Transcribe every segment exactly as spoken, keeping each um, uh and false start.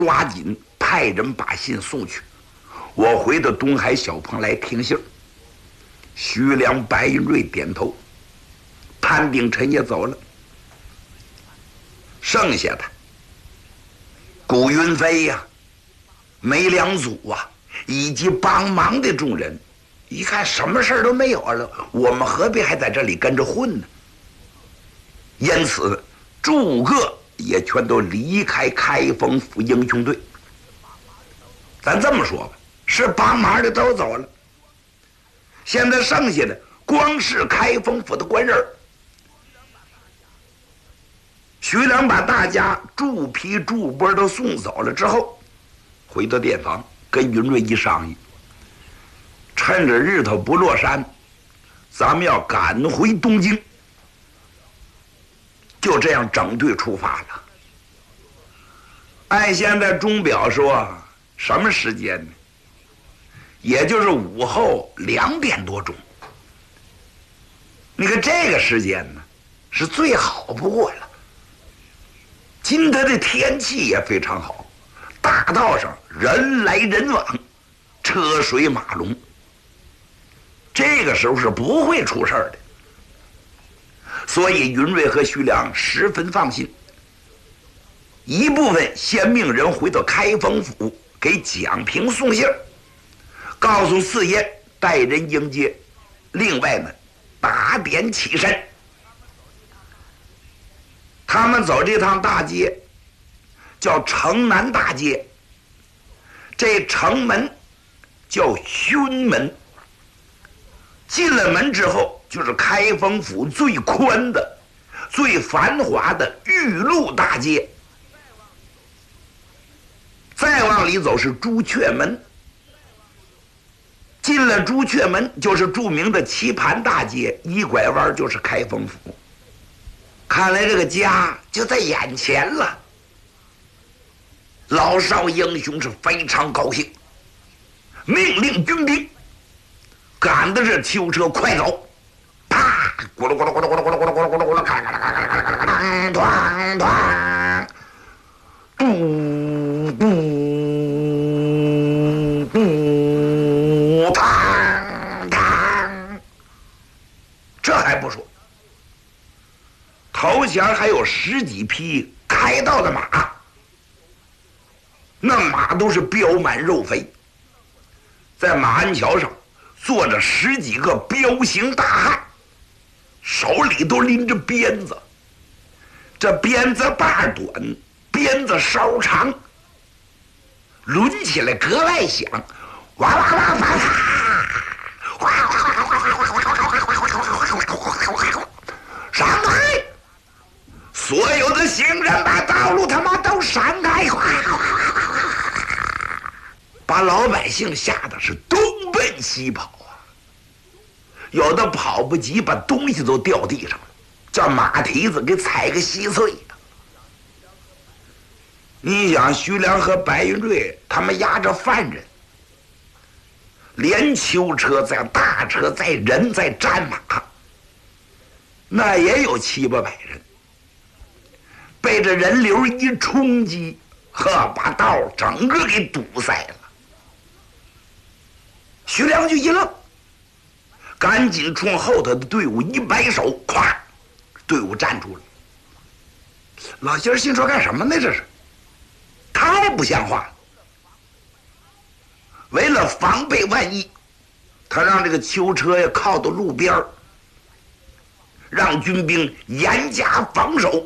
抓紧派人把信送去。我回到东海小棚来听信。徐良、白云瑞点头，潘秉辰也走了，剩下的古云飞呀、梅良祖啊，以及帮忙的众人，一看什么事儿都没有了，我们何必还在这里跟着混呢？因此，诸个也全都离开开封府英雄队。咱这么说吧，是帮忙的都走了，现在剩下的光是开封府的官人。徐良把大家祝皮、祝波都送走了之后，回到店房跟云瑞一商议，趁着日头不落山，咱们要赶回东京。就这样整队出发了。按现在钟表说，什么时间呢？也就是午后两点多钟。你看这个时间呢，是最好不过了。今天的天气也非常好，大道上人来人往，车水马龙。这个时候是不会出事儿的。所以云瑞和徐良十分放心，一部分先命人回到开封府给蒋平送信，告诉四爷带人迎接，另外呢打点起身。他们走这趟大街叫城南大街，这城门叫勋门，进了门之后就是开封府最宽的、最繁华的玉路大街。再往里走是朱雀门，进了朱雀门就是著名的棋盘大街，一拐弯就是开封府。看来这个家就在眼前了。老少英雄是非常高兴，命令军兵赶的是囚车快走。啪！咕噜咕噜咕噜咕噜咕噜咕噜咕噜咕噜咕噜，咔咔咔咔咔咔咔，咣咣，嘟嘟嘟，当当。这还不说，头前还有十几匹开道的马，那马都是膘满肉肥，在马鞍桥上坐着十几个彪形大汉，手里都拎着鞭子，这鞭子把短，鞭子稍长，抡起来格外响，哇哇哇哇哇，哗哗哗哗哗哗哗哗哗哗哗，闪开！所有的行人把道路他妈都闪开，哗哗哗哗哗，把老百姓吓得是东奔西跑。有的跑不及，把东西都掉地上了，叫马蹄子给踩个稀碎。你想，徐良和白云瑞他们押着犯人，连囚车在大车在人在战马，那也有七八百人，被这人流一冲击，呵，把道整个给堵塞了。徐良就一愣，赶紧冲后头的队伍一摆手，咵，队伍站住了。老仙儿心说干什么呢？这是太不像话了。为了防备万一，他让这个囚车呀靠到路边儿，让军兵严加防守。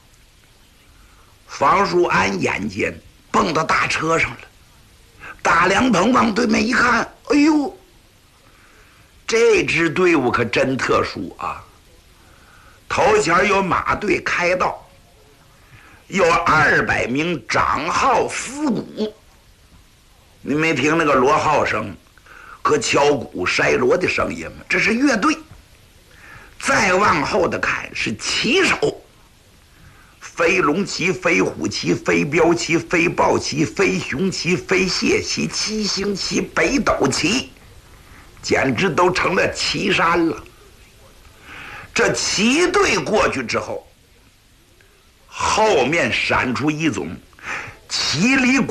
房叔安眼尖，蹦到大车上了，大凉棚往对面一看，哎呦！这支队伍可真特殊啊！头前有马队开道，有二百名长号司鼓。你没听那个锣号声和敲鼓筛锣的声音吗？这是乐队。再往后的看是旗手，飞龙旗、飞虎旗、飞镖旗、飞豹旗、飞熊旗、飞蟹旗、七星旗、北斗旗。简直都成了旗山了。这旗队过去之后，后面闪出一种奇离